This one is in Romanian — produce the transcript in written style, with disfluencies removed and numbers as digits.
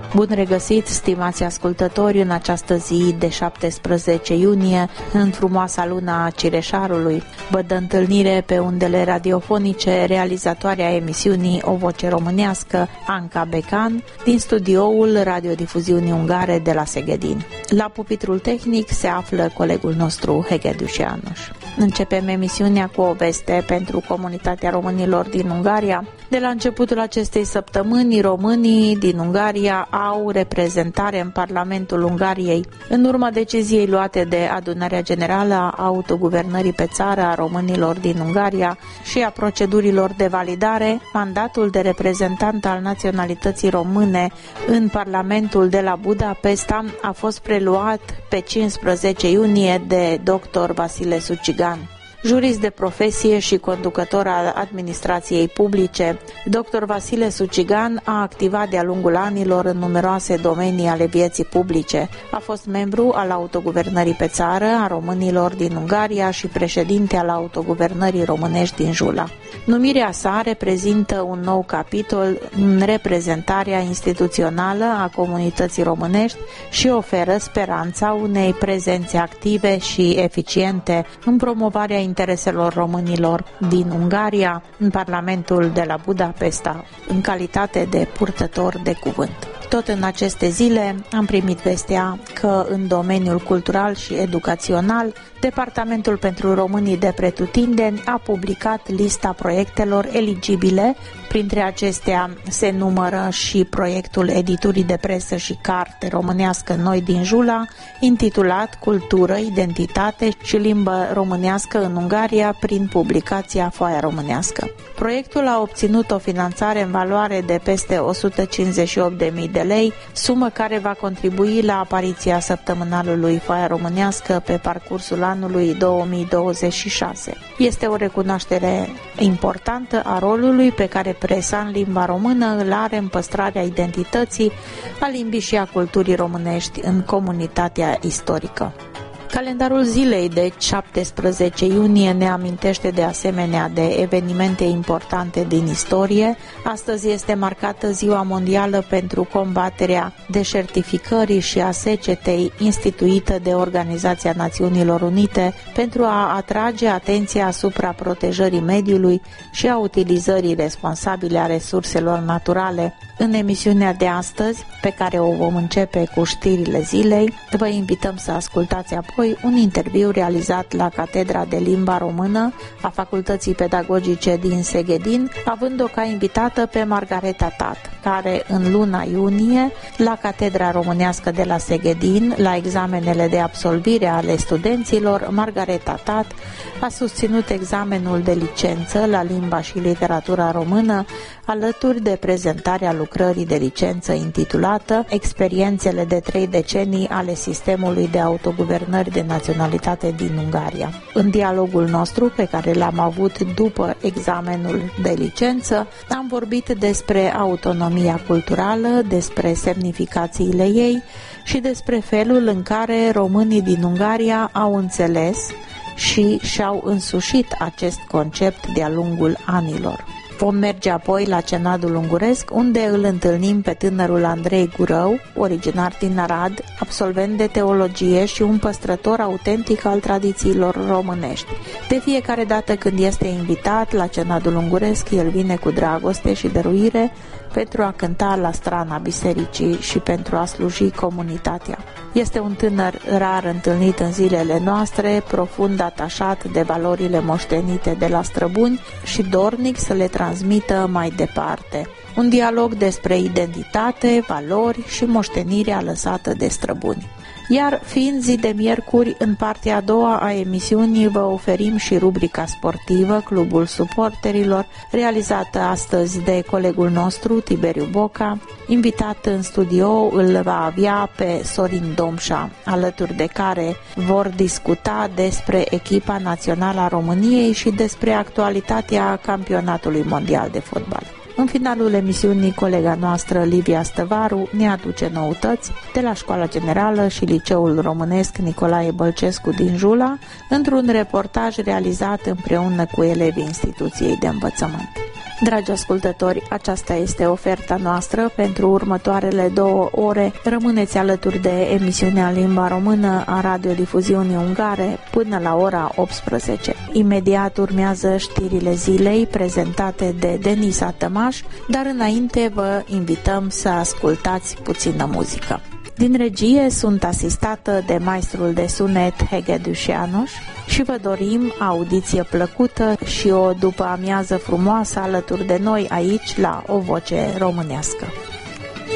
Bun regăsit, stimați ascultători, în această zi de 17 iunie, în frumoasa luna a Cireșarului. Vă dă întâlnire pe undele radiofonice realizatoarea emisiunii O Voce Românească, Anca Becan, din studioul radiodifuziunii ungare de la Szegedin. La pupitrul tehnic se află colegul nostru Hegedus János. Începem emisiunea cu o veste pentru comunitatea românilor din Ungaria. De la începutul acestei săptămâni, românii din Ungaria au reprezentare în Parlamentul Ungariei. În urma deciziei luate de Adunarea Generală a Autoguvernării pe țară a românilor din Ungaria și a procedurilor de validare, mandatul de reprezentant al naționalității române în Parlamentul de la Budapesta a fost preluat pe 15 iunie de dr. Vasile Sucigan. Jurist de profesie și conducător al administrației publice, dr. Vasile Sucigan a activat de-a lungul anilor în numeroase domenii ale vieții publice. A fost membru al autoguvernării pe țară a românilor din Ungaria și președinte al autoguvernării românești din Jula. Numirea sa reprezintă un nou capitol în reprezentarea instituțională a comunității românești și oferă speranța unei prezențe active și eficiente în promovarea intereselor românilor din Ungaria în Parlamentul de la Budapesta, în calitate de purtător de cuvânt. Tot în aceste zile am primit vestea că în domeniul cultural și educațional, Departamentul pentru Românii de Pretutindeni a publicat lista proiectelor eligibile. Printre acestea se numără și proiectul editurii de presă și carte românească Noi din Jula, intitulat Cultură, Identitate și Limbă Românească în Ungaria prin publicația Foaia Românească. Proiectul a obținut o finanțare în valoare de peste 158.000 de lei, sumă care va contribui la apariția săptămânalului Foaia Românească pe parcursul anului 2026. Este o recunoaștere importantă a rolului pe care presa în limba română îl are în păstrarea identității, a limbii și a culturii românești în comunitatea istorică. Calendarul zilei de 17 iunie ne amintește de asemenea de evenimente importante din istorie. Astăzi este marcată Ziua Mondială pentru combaterea deșertificării și a secetei, instituită de Organizația Națiunilor Unite pentru a atrage atenția asupra protejării mediului și a utilizării responsabile a resurselor naturale. În emisiunea de astăzi, pe care o vom începe cu știrile zilei, vă invităm să ascultați apoi un interviu realizat la Catedra de Limba Română a Facultății Pedagogice din Szegedin, având-o ca invitată pe Margareta Tat, care în luna iunie, la Catedra Românească de la Szegedin, la examenele de absolvire ale studenților, Margareta Tat a susținut examenul de licență la limba și literatura română, alături de prezentarea lucrării de licență intitulată Experiențele de 3 decenii ale sistemului de autoguvernări de naționalitate din Ungaria. În dialogul nostru pe care l-am avut după examenul de licență, am vorbit despre autonomia culturală, despre semnificațiile ei și despre felul în care românii din Ungaria au înțeles și și-au însușit acest concept de-a lungul anilor. Vom merge apoi la Cenadul Unguresc, unde îl întâlnim pe tânărul Andrei Gurău, originar din Arad, absolvent de teologie și un păstrător autentic al tradițiilor românești. De fiecare dată când este invitat la Cenadul Unguresc, el vine cu dragoste și dăruire pentru a cânta la strana bisericii și pentru a sluji comunitatea. Este un tânăr rar întâlnit în zilele noastre, profund atașat de valorile moștenite de la străbuni și dornic să le transmită mai departe. Un dialog despre identitate, valori și moștenirea lăsată de străbuni. Iar fiind zi de miercuri, în partea a doua a emisiunii vă oferim și rubrica sportivă Clubul Suporterilor, realizată astăzi de colegul nostru Tiberiu Boca. Invitat în studio îl va avea pe Sorin Domșa, alături de care vor discuta despre echipa națională a României și despre actualitatea campionatului mondial de fotbal. În finalul emisiunii, colega noastră Livia Stăvaru ne aduce noutăți de la Școala Generală și Liceul Românesc Nicolae Bălcescu din Jula, într-un reportaj realizat împreună cu elevii instituției de învățământ. Dragi ascultători, aceasta este oferta noastră pentru următoarele 2 ore. Rămâneți alături de emisiunea Limba Română a radiodifuziunii ungare până la ora 18. Imediat urmează știrile zilei prezentate de Denisa Tămaș, dar înainte vă invităm să ascultați puțină muzică. Din regie sunt asistată de maestrul de sunet Hege Dușeanoș și vă dorim audiție plăcută și o după amiază frumoasă alături de noi aici la O Voce Românească.